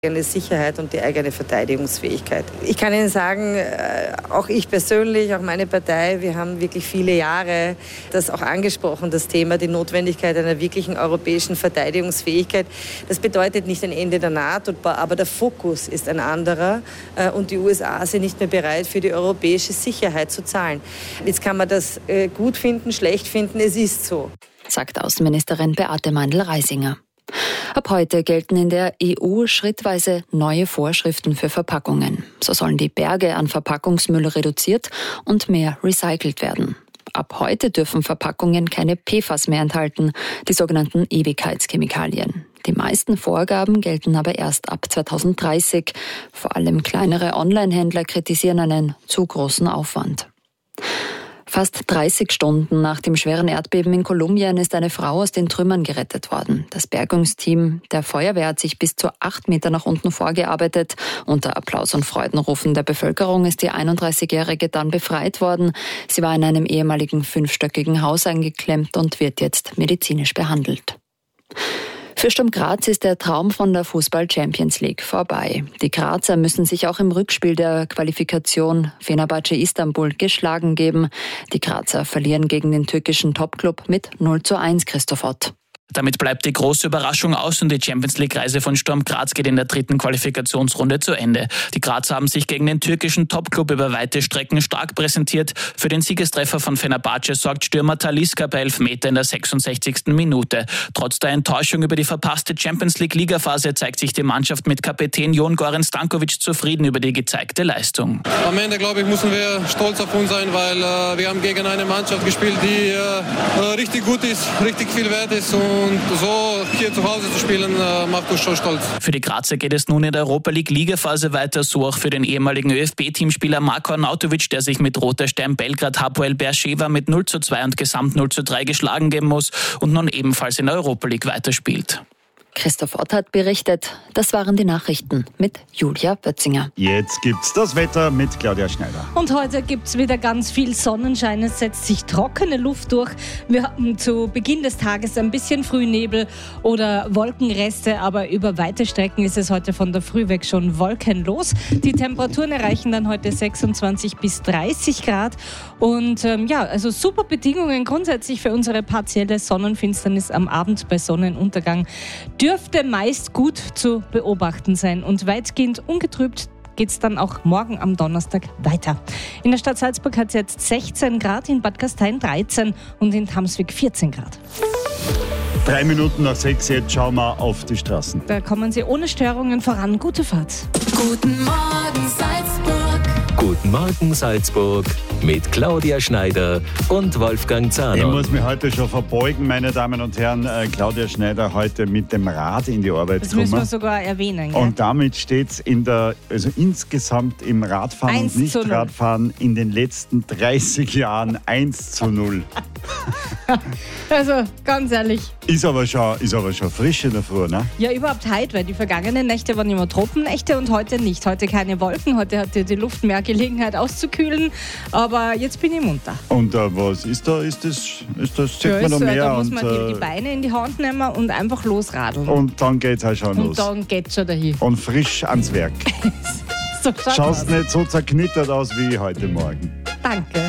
eigene Sicherheit und die eigene Verteidigungsfähigkeit. Ich kann Ihnen sagen, auch ich persönlich, auch meine Partei, wir haben wirklich viele Jahre das auch angesprochen, das Thema, die Notwendigkeit einer wirklichen europäischen Verteidigungsfähigkeit. Das bedeutet nicht ein Ende der NATO, aber der Fokus ist ein anderer und die USA sind nicht mehr bereit, für die europäische Sicherheit zu zahlen. Jetzt kann man das gut finden, schlecht finden, es ist so. Sagt Außenministerin Beate Meindl-Reisinger. Ab heute gelten in der EU schrittweise neue Vorschriften für Verpackungen. So sollen die Berge an Verpackungsmüll reduziert und mehr recycelt werden. Ab heute dürfen Verpackungen keine PFAS mehr enthalten, die sogenannten Ewigkeitschemikalien. Die meisten Vorgaben gelten aber erst ab 2030. Vor allem kleinere Online-Händler kritisieren einen zu großen Aufwand. Fast 30 Stunden nach dem schweren Erdbeben in Kolumbien ist eine Frau aus den Trümmern gerettet worden. Das Bergungsteam der Feuerwehr hat sich bis zu 8 Meter nach unten vorgearbeitet. Unter Applaus und Freudenrufen der Bevölkerung ist die 31-Jährige dann befreit worden. Sie war in einem ehemaligen 5-stöckigen Haus eingeklemmt und wird jetzt medizinisch behandelt. Für Sturm Graz ist der Traum von der Fußball-Champions League vorbei. Die Grazer müssen sich auch im Rückspiel der Qualifikation Fenerbahce Istanbul geschlagen geben. Die Grazer verlieren gegen den türkischen Topclub mit 0:1, Christoph Ott. Damit bleibt die große Überraschung aus und die Champions-League-Reise von Sturm Graz geht in der 3. Qualifikationsrunde zu Ende. Die Grazer haben sich gegen den türkischen Topclub über weite Strecken stark präsentiert. Für den Siegestreffer von Fenerbahce sorgt Stürmer Talisca per Elfmeter in der 66. Minute. Trotz der Enttäuschung über die verpasste Champions-League-Ligaphase zeigt sich die Mannschaft mit Kapitän Jon Goran Stankovic zufrieden über die gezeigte Leistung. Am Ende, glaube ich, müssen wir stolz auf uns sein, weil wir haben gegen eine Mannschaft gespielt, die richtig gut ist, richtig viel wert ist. Und so hier zu Hause zu spielen, macht uns schon stolz. Für die Grazer geht es nun in der Europa League Ligaphase weiter, so auch für den ehemaligen ÖFB-Teamspieler Marko Arnautovic, der sich mit Roter Stern Belgrad Hapoel Beersheva mit 0:2 und Gesamt 0:3 geschlagen geben muss und nun ebenfalls in der Europa League weiterspielt. Christoph Ott hat berichtet. Das waren die Nachrichten mit Julia Bötzinger. Jetzt gibt's das Wetter mit Claudia Schneider. Und heute gibt's wieder ganz viel Sonnenschein. Es setzt sich trockene Luft durch. Wir hatten zu Beginn des Tages ein bisschen Frühnebel oder Wolkenreste, aber über weite Strecken ist es heute von der Früh weg schon wolkenlos. Die Temperaturen erreichen dann heute 26 bis 30 Grad. Und also super Bedingungen grundsätzlich für unsere partielle Sonnenfinsternis am Abend bei Sonnenuntergang. Dürfte meist gut zu beobachten sein und weitgehend ungetrübt geht es dann auch morgen am Donnerstag weiter. In der Stadt Salzburg hat es jetzt 16 Grad, in Bad Gastein 13 und in Tamswig 14 Grad. 3 Minuten nach 6, jetzt schauen wir auf die Straßen. Da kommen Sie ohne Störungen voran. Gute Fahrt. Guten Morgen Salzburg. Guten Morgen Salzburg mit Claudia Schneider und Wolfgang Zahner. Ich muss mich heute schon verbeugen, meine Damen und Herren. Claudia Schneider heute mit dem Rad in die Arbeit Das gekommen. müssen wir sogar erwähnen. Gell? Und damit steht es insgesamt im Radfahren und 1:0. Nicht-Radfahren in den letzten 30 Jahren 1:0. Also ganz ehrlich. Ist aber schon frisch in der Früh, ne? Ja, überhaupt heute, weil die vergangenen Nächte waren immer Tropennächte und heute nicht. Heute keine Wolken, heute hatte die Luft mehr Gelegenheit auszukühlen, aber jetzt bin ich munter. Und was ist da? Ist das sieht man noch mehr? Da muss man die Beine in die Hand nehmen und einfach losradeln. Und dann geht's auch schon los. Und dann geht's schon dahin. Und frisch ans Werk. So Schaust nicht so zerknittert aus wie heute Morgen. Danke.